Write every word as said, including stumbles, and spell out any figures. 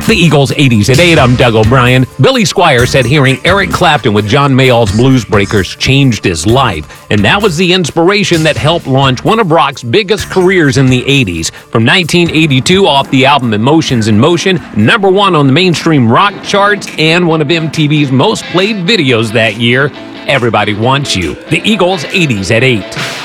The Eagles eighties at eight, I'm Doug O'Brien. Billy Squier said hearing Eric Clapton with John Mayall's Blues Breakers changed his life, and that was the inspiration that helped launch one of rock's biggest careers in the eighties. From nineteen eighty-two, off the album Emotions in Motion, number one on the mainstream rock charts, and one of M T V's most played videos that year, Everybody Wants You. The Eagles eighties at eight.